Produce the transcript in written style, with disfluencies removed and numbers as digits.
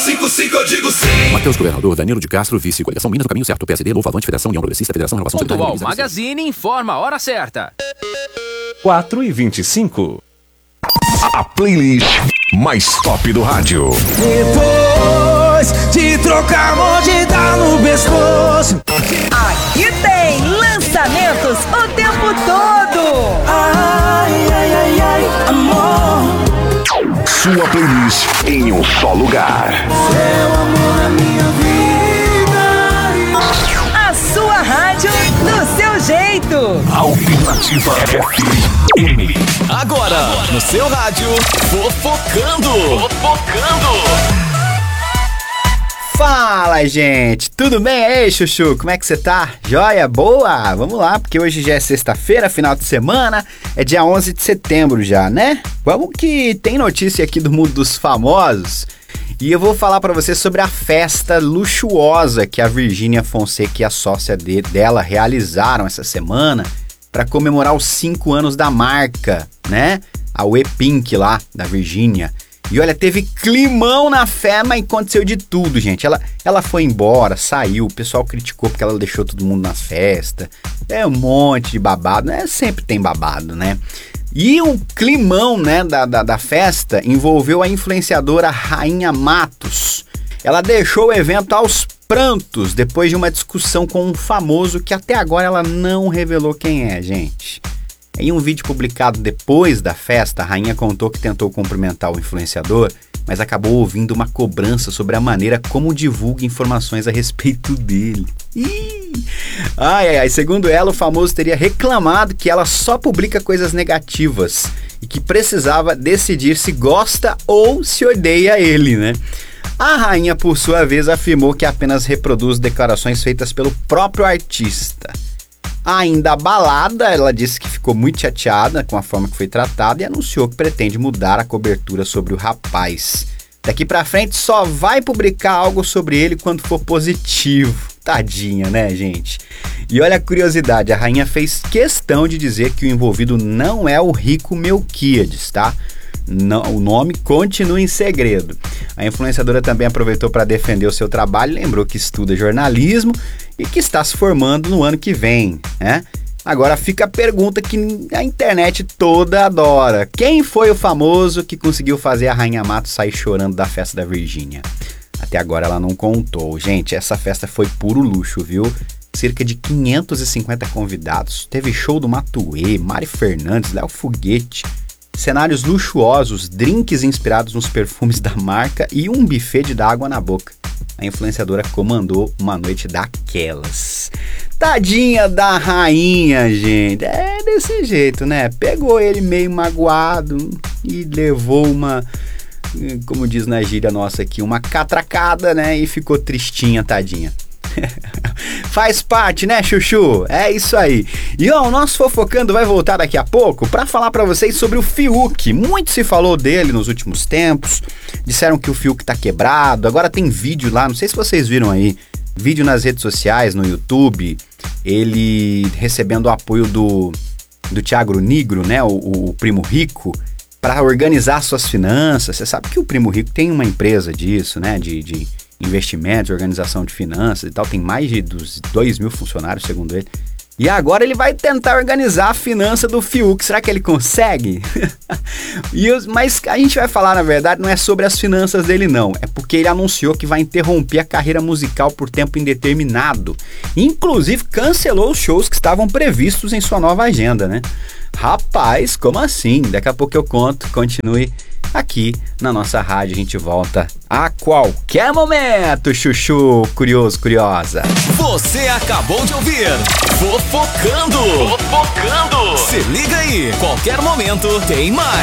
55 eu digo sim. Matheus Governador, Danilo de Castro, vice, coligação Minas do Caminho Certo, PSD, Louva Avante, Federação União Progressista, Federação Renovação Pontual Magazine informa a hora certa. 4h25. A playlist mais top do rádio. Depois de trocar mordida no pescoço, aqui tem lançamentos o tempo todo. Ai, ai, ai, ai, amor. Sua playlist em um só lugar. Seu amor na minha vida. A sua rádio do seu jeito. Alternativa FM. Agora, no seu rádio, Fofocando. Fala, gente! Tudo bem aí, Chuchu? Como é que você tá? Joia? Boa? Vamos lá, porque hoje já é sexta-feira, final de semana, é dia 11 de setembro já, né? Vamos que tem notícia aqui do mundo dos famosos e eu vou falar pra você sobre a festa luxuosa que a Virgínia Fonseca e a sócia dela realizaram essa semana para comemorar os 5 anos da marca, né? A We Pink lá, da Virgínia. E olha, teve climão na fé, mas aconteceu de tudo, gente. Ela foi embora, saiu, o pessoal criticou porque ela deixou todo mundo na festa. É um monte de babado, né? Sempre tem babado, né? E o climão, né, da festa envolveu a influenciadora Rainha Matos. Ela deixou o evento aos prantos depois de uma discussão com um famoso que até agora ela não revelou quem é, gente. Em um vídeo publicado depois da festa, a rainha contou que tentou cumprimentar o influenciador, mas acabou ouvindo uma cobrança sobre a maneira como divulga informações a respeito dele. Segundo ela, o famoso teria reclamado que ela só publica coisas negativas e que precisava decidir se gosta ou se odeia ele, né? A rainha, por sua vez, afirmou que apenas reproduz declarações feitas pelo próprio artista. Ainda abalada, ela disse que ficou muito chateada com a forma que foi tratada e anunciou que pretende mudar a cobertura sobre o rapaz. Daqui pra frente só vai publicar algo sobre ele quando for positivo. Tadinha, né, gente? E olha a curiosidade, a rainha fez questão de dizer que o envolvido não é o rico Melquíades, tá? Não, o nome continua em segredo. A influenciadora também aproveitou para defender o seu trabalho, lembrou que estuda jornalismo e que está se formando no ano que vem, né? Agora fica a pergunta que a internet toda adora. Quem foi o famoso que conseguiu fazer a Rainha Matos sair chorando da festa da Virgínia? Até agora ela não contou. Gente, essa festa foi puro luxo, viu? Cerca de 550 convidados. Teve show do Matuê, Mari Fernandes, Léo Foguete. Cenários luxuosos, drinks inspirados nos perfumes da marca e um buffet de dar água na boca. A influenciadora comandou uma noite daquelas. Tadinha da rainha, gente. É desse jeito, né? Pegou ele meio magoado e levou uma, como diz na gíria nossa aqui, uma catracada, né? E ficou tristinha, tadinha. Faz parte, né, Chuchu? É isso aí. E ó, o nosso Fofocando vai voltar daqui a pouco para falar para vocês sobre o Fiuk. Muito se falou dele nos últimos tempos. Disseram que o Fiuk tá quebrado. Agora tem vídeo lá, não sei se vocês viram aí, vídeo nas redes sociais, no YouTube, ele recebendo o apoio do Thiago Nigro, né, o Primo Rico, para organizar suas finanças. Você sabe que o Primo Rico tem uma empresa disso, né, de investimentos, organização de finanças e tal, tem mais de 2.000 funcionários, segundo ele. E agora ele vai tentar organizar a finança do Fiuk. Será que ele consegue? Mas a gente vai falar, na verdade, não é sobre as finanças dele, não. É porque ele anunciou que vai interromper a carreira musical por tempo indeterminado. Inclusive, cancelou os shows que estavam previstos em sua nova agenda, né? Rapaz, como assim? Daqui a pouco eu conto. Continue aqui na nossa rádio. A gente volta a qualquer momento, Chuchu, curioso, curiosa. Você acabou de ouvir Fofocando. Se liga aí, qualquer momento tem mais.